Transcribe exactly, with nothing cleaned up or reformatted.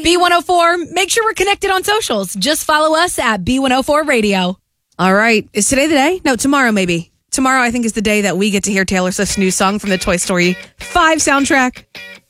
B one oh four, make sure we're connected on socials. Just follow us at B one oh four Radio. All right. Is today the day? No, tomorrow maybe. Tomorrow I think is the day that we get to hear Taylor Swift's new song from the Toy Story five soundtrack.